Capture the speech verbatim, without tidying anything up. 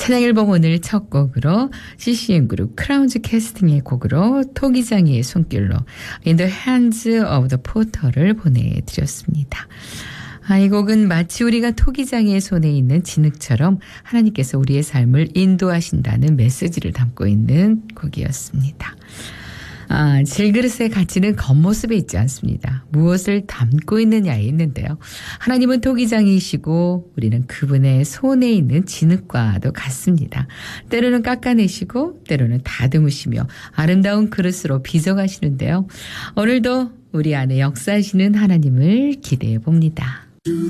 찬양일봉 오늘 첫 곡으로 씨씨엠 그룹 크라운즈 캐스팅의 곡으로 토기장이의 손길로 In the Hands of the Potter를 보내드렸습니다. 아, 이 곡은 마치 우리가 토기장이의 손에 있는 진흙처럼 하나님께서 우리의 삶을 인도하신다는 메시지를 담고 있는 곡이었습니다. 아, 질그릇의 가치는 겉모습에 있지 않습니다. 무엇을 담고 있느냐에 있는데요. 하나님은 토기장이시고 우리는 그분의 손에 있는 진흙과도 같습니다. 때로는 깎아내시고 때로는 다듬으시며 아름다운 그릇으로 빚어가시는데요. 오늘도 우리 안에 역사하시는 하나님을 기대해 봅니다.